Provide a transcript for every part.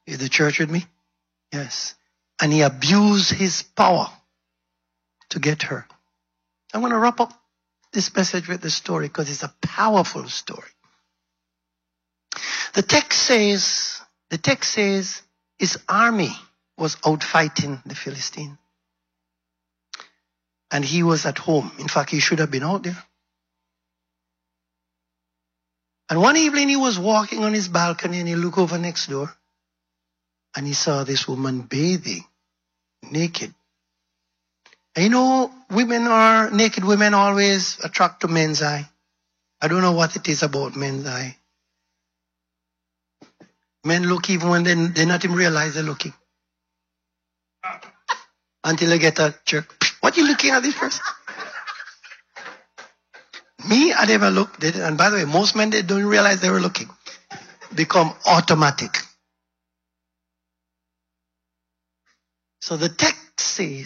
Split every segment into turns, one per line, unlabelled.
Is the church with me? Yes. And he abused his power to get her. I'm going to wrap up this message with the story because it's a powerful story. The text says his army was out fighting the Philistine. And he was at home. In fact, he should have been out there. And one evening he was walking on his balcony and he looked over next door and he saw this woman bathing naked. And you know, naked women always attract to men's eye. I don't know what it is about men's eye. Men look even when they not even realize they're looking. Until they get a jerk. What are you looking at this person? Me, I never looked. And by the way, most men, they don't realize they were looking. Become automatic. So the text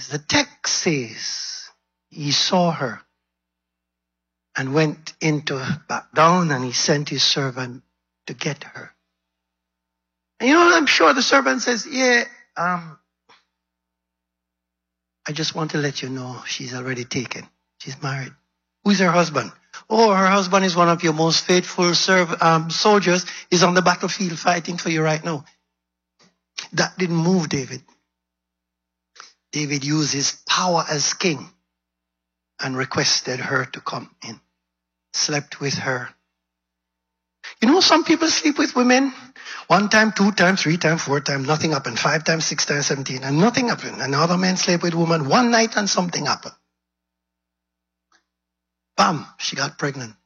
says, he saw her and went back down and he sent his servant to get her. And you know, I'm sure the servant says, I just want to let you know she's already taken. She's married. Who's her husband? Oh, her husband is one of your most faithful soldiers. He's on the battlefield fighting for you right now. That didn't move David. David used his power as king and requested her to come in. Slept with her. You know, some people sleep with women 1 time, 2 times, 3 times, 4 times, nothing happened. 5 times, 6 times, 17, and nothing happened. And other men sleep with women 1 night and something happened. Bam, she got pregnant.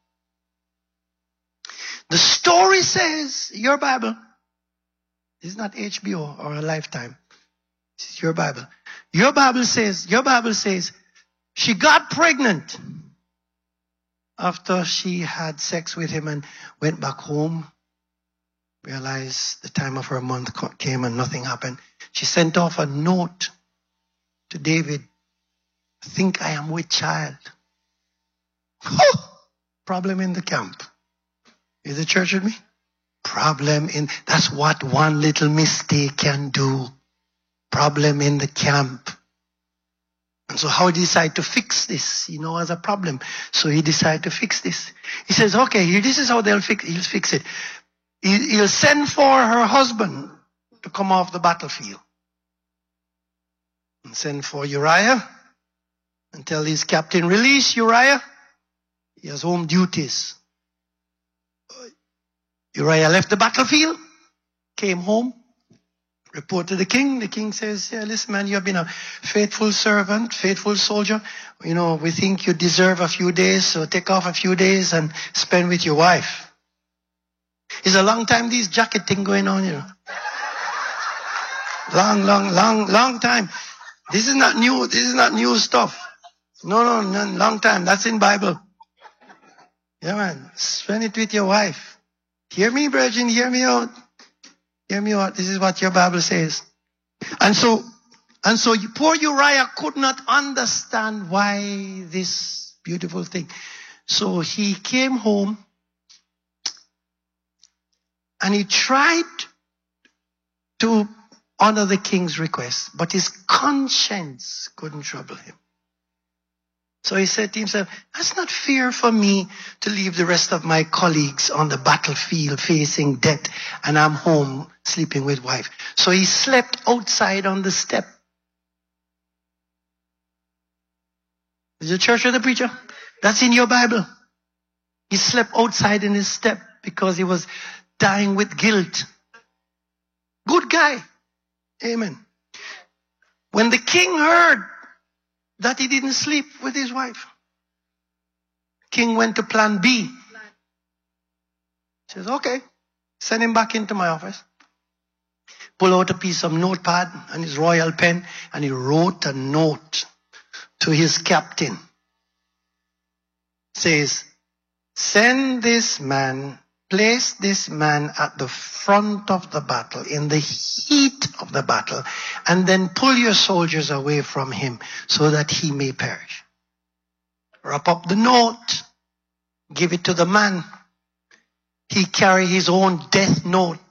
The story says, your Bible, this is not HBO or a Lifetime. This is your Bible. Your Bible says, she got pregnant after she had sex with him and went back home. Realized the time of her month came and nothing happened. She sent off a note to David. I think I am with child. Problem in the camp. Is the church with me? That's what one little mistake can do. Problem in the camp. And so how he decided to fix this, as a problem. So he decided to fix this. He says, okay, this is how he'll fix it. He'll send for her husband to come off the battlefield. And send for Uriah and tell his captain, release Uriah. He has home duties. Uriah left the battlefield, came home, reported to the king. The king says, listen man, you have been a faithful servant, faithful soldier. We think you deserve a few days, so take off a few days and spend with your wife. It's a long time this jacket thing going on, Long time. This is not new. This is not new stuff. No, long time. That's in Bible. Yeah, man. Spend it with your wife. Hear me, brethren. Hear me out. Hear me out. This is what your Bible says. And so poor Uriah could not understand why this beautiful thing. So he came home and he tried to honor the king's request, but his conscience couldn't trouble him. So he said to himself, that's not fair for me to leave the rest of my colleagues on the battlefield facing death, and I'm home sleeping with wife. So he slept outside on the step. Is the church or the preacher? That's in your Bible. He slept outside in his step because he was dying with guilt. Good guy. Amen. When the king heard that he didn't sleep with his wife, king went to plan B. He says, okay, send him back into my office. Pull out a piece of notepad and his royal pen, and he wrote a note to his captain. Says, send this man, place this man at the front of the battle, in the heat of the battle, and then pull your soldiers away from him so that he may perish. Wrap up the note, give it to the man. He carried his own death note